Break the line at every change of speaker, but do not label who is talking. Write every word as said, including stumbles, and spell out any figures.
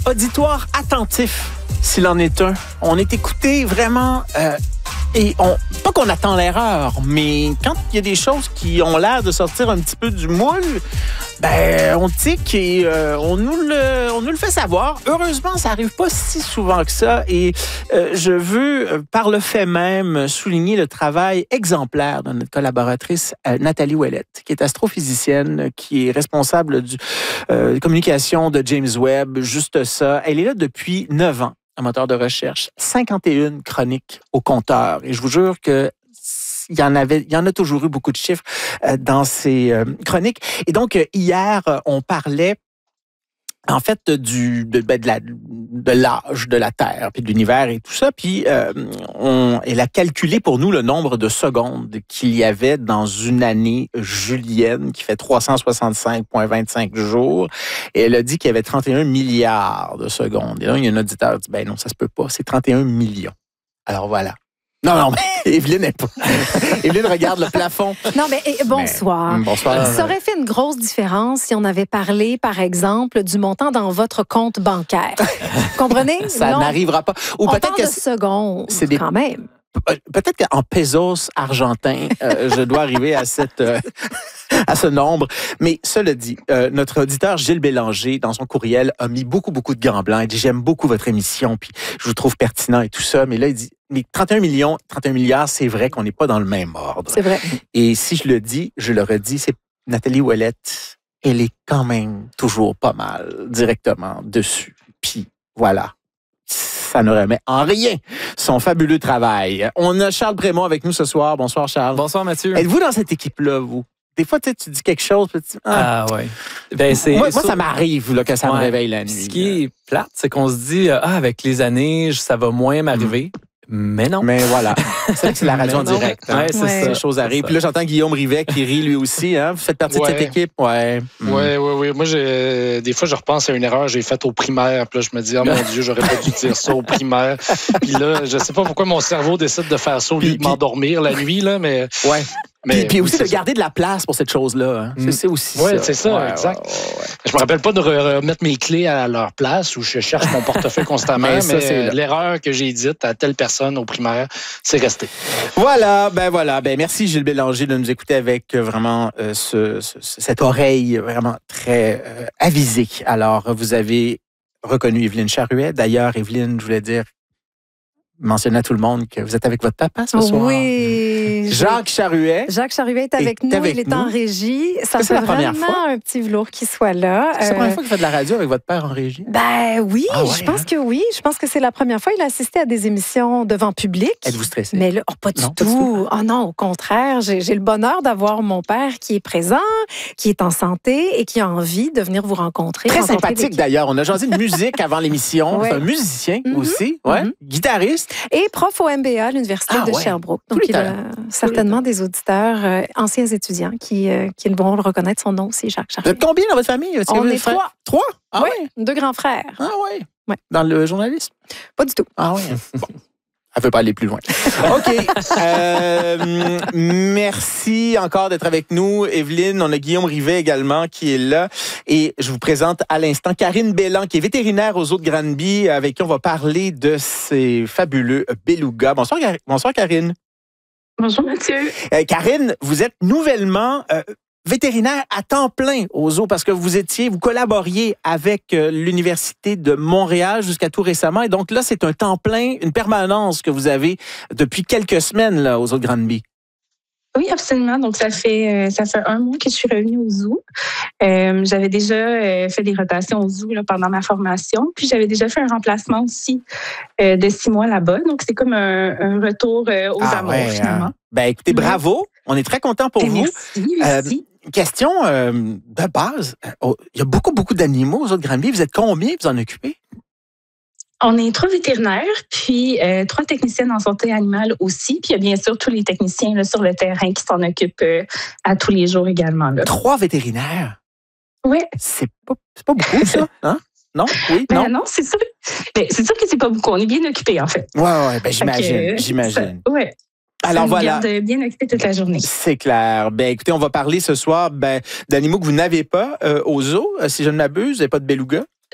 Auditoire attentif, s'il en est un. On est écouté vraiment... Euh, et on, pas qu'on attend l'erreur, mais quand il y a des choses qui ont l'air de sortir un petit peu du moule, ben on tique et euh, on, nous le, on nous le fait savoir. Heureusement, ça arrive pas si souvent que ça. Et euh, je veux, par le fait même, souligner le travail exemplaire de notre collaboratrice euh, Nathalie Ouellette, qui est astrophysicienne, qui est responsable du euh, communication de James Webb. Juste ça. Elle est là depuis neuf ans. Un moteur de recherche, cinquante et une chroniques au compteur. Et je vous jure que il y en avait, il y en a toujours eu beaucoup de chiffres euh, dans ces euh, chroniques. Et donc, euh, hier, on parlait en fait du de, de, la, de l'âge de la Terre, puis de l'univers et tout ça. Puis, euh, on, elle a calculé pour nous le nombre de secondes qu'il y avait dans une année julienne qui fait trois cent soixante-cinq virgule vingt-cinq jours. Et elle a dit qu'il y avait trente et un milliards de secondes. Et là, il y a un auditeur qui dit, ben non, ça se peut pas, c'est trente et un millions. Alors voilà. Non, non, mais Evelyne n'est pas. Evelyne regarde le plafond.
Non, mais et, bonsoir.
Mais, bonsoir.
Ça aurait fait une grosse différence si on avait parlé, par exemple, du montant dans votre compte bancaire. Comprenez?
Ça
non,
n'arrivera pas.
Ou on peut-être parle que de secondes, c'est des... quand même.
Peut-être qu'en pesos argentins, euh, je dois arriver à cette... Euh, à ce nombre. Mais cela dit, euh, notre auditeur Gilles Bélanger, dans son courriel, a mis beaucoup, beaucoup de gants blancs. Il dit, j'aime beaucoup votre émission, puis je vous trouve pertinent et tout ça. Mais là, il dit, mais trente et un millions, trente et un milliards, c'est vrai qu'on n'est pas dans le même ordre.
C'est vrai.
Et si je le dis, je le redis, c'est Nathalie Ouellette, elle est quand même toujours pas mal directement dessus. Puis voilà. Ça ne remet en rien son fabuleux travail. On a Charles Brémond avec nous ce soir. Bonsoir, Charles.
Bonsoir, Mathieu.
Êtes-vous dans cette équipe-là, vous? Des fois, tu dis quelque chose, puis tu
ah, ah ouais. Ben, c'est,
moi, moi, ça m'arrive là, que ça ouais. me réveille la nuit.
Ce qui là. est plate, c'est qu'on se dit, ah, avec les années, ça va moins m'arriver. Mmh. Mais non.
Mais voilà. C'est vrai que c'est la radio en direct. Hein.
Ouais, c'est ouais. ça.
Les choses arrivent. Puis là, j'entends Guillaume Rivet qui rit lui aussi. Hein? Vous faites partie ouais. de cette équipe. Ouais.
Mm. Oui, oui, oui. Moi, j'ai, des fois, je repense à une erreur que j'ai faite au primaire. Puis là, je me dis, oh mon Dieu, j'aurais pas dû dire ça au primaire. Puis là, je sais pas pourquoi mon cerveau décide de faire ça au lieu de m'endormir la nuit, là, mais.
Ouais. Mais, puis, puis aussi de garder de la place pour cette chose-là. Hein. Mm. C'est aussi
ouais,
ça.
Oui, c'est ça, ouais, exact. Ouais, ouais. Je me rappelle pas de remettre mes clés à leur place où je cherche mon portefeuille constamment, mais, ça, mais l'erreur que j'ai dite à telle personne au primaire, c'est resté.
Voilà, ben voilà. Ben merci Gilles Bélanger de nous écouter avec vraiment euh, ce, ce, cette oreille vraiment très euh, avisée. Alors, vous avez reconnu Evelyne Charuet. D'ailleurs, Evelyne, je voulais dire, mentionner à tout le monde que vous êtes avec votre papa ce soir.
Oui.
Jacques Charuet.
Jacques Charuet est avec est nous. Avec il est nous. en régie. Ça fait
la première
vraiment
fois?
un petit velours qu'il soit là.
C'est euh... la première fois que vous faites de la radio avec votre père en régie?
Ben oui, ah ouais, je pense
hein?
que oui. Je pense que c'est la première fois. Il a assisté à des émissions devant public.
Êtes-vous stressé?
Mais là, oh, pas du
non,
tout. tout. Oh non, au contraire. J'ai, j'ai le bonheur d'avoir mon père qui est présent, qui est en santé et qui a envie de venir vous rencontrer.
Très sympathique d'ailleurs. On a jasé de musique avant l'émission.
Ouais.
C'est un musicien mm-hmm. aussi, ouais.
Mm-hmm.
guitariste.
Et prof au M B A à l'Université
ah,
de
ouais.
Sherbrooke. Donc, il a certainement des auditeurs, euh, anciens étudiants, qui, euh, qui vont le reconnaître. Son nom aussi, Jacques Charuet.
Vous êtes combien dans votre famille? Est-ce
On est
frère?
trois.
Trois? Ah
oui,
ouais.
Deux grands frères.
Ah oui?
Ouais.
Dans le journalisme?
Pas du tout.
Ah oui? Bon. Elle ne peut pas aller plus loin. OK. Euh, merci encore d'être avec nous, Evelyne. On a Guillaume Rivet également qui est là. Et je vous présente à l'instant Karine Bélan, qui est vétérinaire aux Eaux de Granby, avec qui on va parler de ces fabuleux belugas. Bonsoir, Bonsoir Karine.
Bonjour, Mathieu.
Euh, Karine, vous êtes nouvellement... Euh, vétérinaire à temps plein aux zoos parce que vous étiez, vous collaboriez avec euh, l'Université de Montréal jusqu'à tout récemment. Et donc là, c'est un temps plein, une permanence que vous avez depuis quelques semaines là, aux Eaux de Granby.
Oui, absolument. Donc, ça fait, euh, ça fait un mois que je suis revenue au zoo. Euh, j'avais déjà euh, fait des rotations au zoo là, pendant ma formation. Puis, j'avais déjà fait un remplacement aussi euh, de six mois là-bas. Donc, c'est comme un, un retour euh, aux
ah,
amours,
ouais,
finalement.
Hein? Ben, écoutez, bravo. On est très contents pour
Et
vous.
Merci, merci.
Euh, question euh, de base. Oh, il y a beaucoup, beaucoup d'animaux aux Eaux de Granby. Vous êtes combien vous en occupez?
On est trois vétérinaires, puis euh, trois techniciennes en santé animale aussi. Puis il y a bien sûr tous les techniciens là, sur le terrain qui s'en occupent euh, à tous les jours également. Là.
Trois vétérinaires?
Oui.
C'est pas, c'est pas beaucoup, ça? Hein? Non? Oui?
Ben
non?
non, c'est sûr. Ben, c'est sûr que c'est pas beaucoup. On est bien occupés, en fait.
Oui, oui, ben, j'imagine.
Que,
j'imagine.
Oui.
Alors
ça
voilà.
nous garde bien occupés toute la journée.
C'est clair. Ben écoutez, on va parler ce soir ben, d'animaux que vous n'avez pas euh, aux zoos, si je ne m'abuse. Vous n'avez pas de beluga?